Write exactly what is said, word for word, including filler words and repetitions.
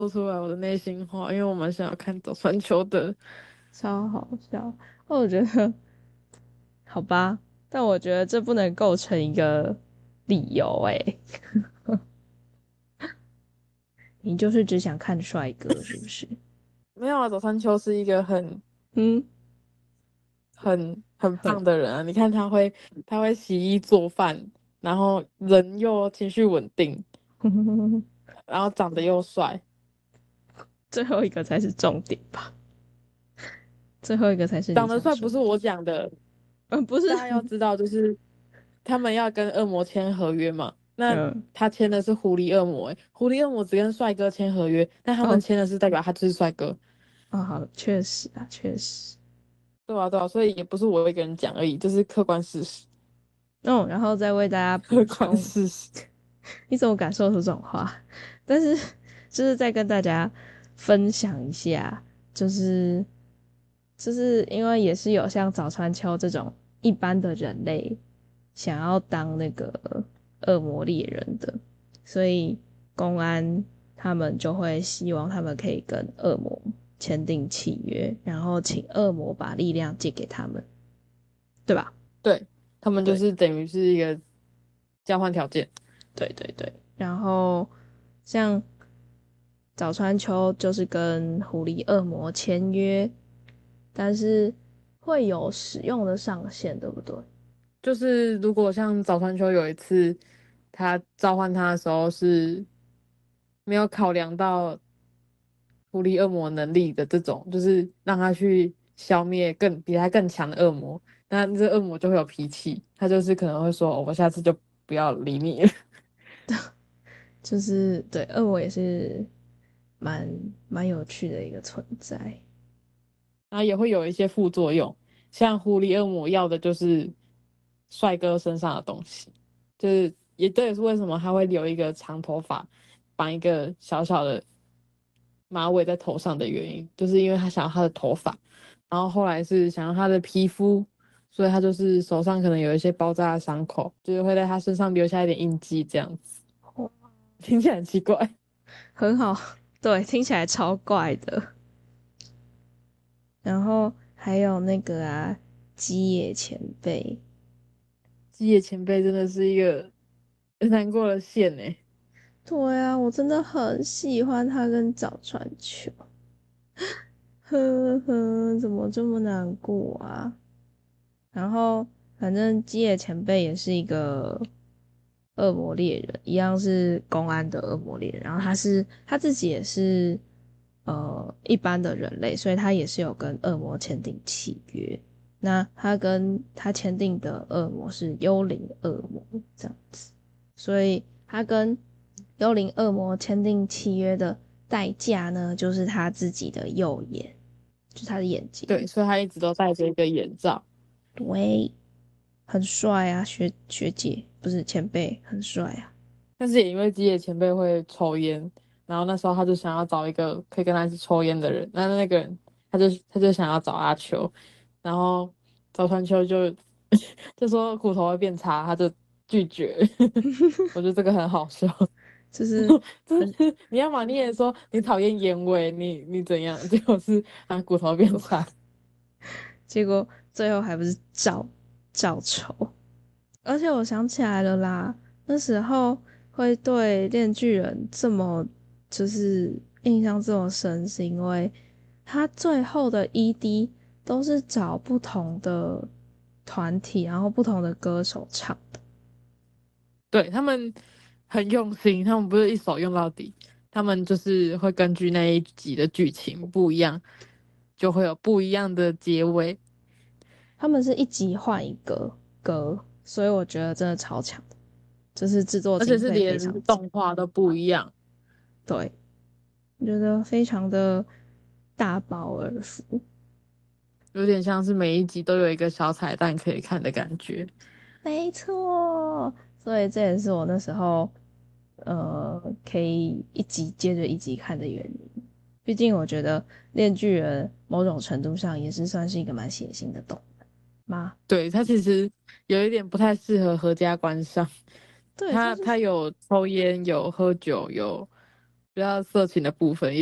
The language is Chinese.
说出来我的内心话，因为我蛮想要看走川秋的。 超好笑。我觉得好吧，但我觉得这不能构成一个理由诶。你就是只想看帅哥是不是？ 没有啊，走川秋是一个很嗯， 很很很棒的人啊！你看他会他会洗衣做饭，然后人又情绪稳定，然后长得又帅。 最后一个才是重点吧？最后一个才是你长得想说的。 帅不是我讲的， 嗯，不是， 大家要知道，就是他们要跟恶魔签合约嘛。那嗯， 他签的是狐狸恶魔、欸，狐狸恶魔只跟帅哥签合约，但他们哦， 签的是代表他就是帅哥。 哦，好，确实啊，确实。 对啊，对啊，所以也不是我一个人讲而已，这是客观事实。 嗯，然后再为大家补客观充， 事实。 你怎么敢说出这种话？但是就是再跟大家分享一下，就是就是因为也是有像早川秋这种一般的人类想要当那个恶魔猎人的，所以公安他们就会希望他们可以跟恶魔签订契约，然后请恶魔把力量借给他们，对吧？ 对，他们就对是等于是一个交换条件。 对对对，然后像早川秋就是跟狐狸恶魔签约，但是会有使用的上限，对不对？ 就是如果像早川秋有一次他召唤他的时候是没有考量到狐狸恶魔能力的这种，就是让他去消灭更比他更强的恶魔，那这恶魔就会有脾气，他就是可能会说，哦我下次就不要理你了。 就是对恶魔也是蛮蛮有趣的一个存在。 然后也会有一些副作用，像狐狸恶魔要的就是帅哥身上的东西，就是也这也是为什么他会留一个长头发，绑一个小小的马尾在头上的原因，就是因为他想要他的头发，然后后来是想要他的皮肤，所以他就是手上可能有一些包扎的伤口，就是会在他身上留下一点印记，这样子。听起来很奇怪。 很好，对，听起来超怪的。然后还有那个啊，基野前辈， 基野前辈真的是一个很难过的线呢。 对啊，我真的很喜欢他跟早川秋，呵呵，怎么这么难过啊？然后反正基野前辈也是一个恶魔猎人，一样是公安的恶魔猎人。然后他是他自己也是呃一般的人类，所以他也是有跟恶魔签订契约。那他跟他签订的恶魔是幽灵恶魔这样子，所以他跟幽灵恶魔签订契约的代价呢，就是他自己的右眼，就是他的眼睛。 对，所以他一直都戴着一个眼罩。 对，很帅啊，学学姐不是前辈，很帅啊。 但是也因为吉野前辈会抽烟，然后那时候他就想要找一个可以跟他一起抽烟的人，那那个人他就他就想要找阿秋，然后早川秋就就说骨头会变差，他就拒绝。我觉得这个很好笑。 就是很就是你要嘛你也说你讨厌烟味，你你怎样，结果是啊骨头变差。 结果最后还不是照照抽。而且我想起来了啦，那时候会对《链锯人》这么就是印象这么深，是因为他最后的 E D 都是找不同的团体，然后不同的歌手唱的。 对，他们很用心，他们不是一手用到底，他们就是会根据那一集的剧情不一样，就会有不一样的结尾。 他们是一集换一个歌，所以我觉得真的超强的，就是制作而且是经费非常连紧。 动画都不一样。 对，我觉得非常的大饱耳福。 有点像是每一集都有一个小彩蛋可以看的感觉。 没错，所以这也是我那时候呃可以一集接着一集看的原因。毕竟我觉得《链锯人》某种程度上也是算是一个蛮血腥的动漫吗？ 对，它其实有一点不太适合合家观赏。 对，它他就是他有抽烟，有喝酒，有较色情的部分。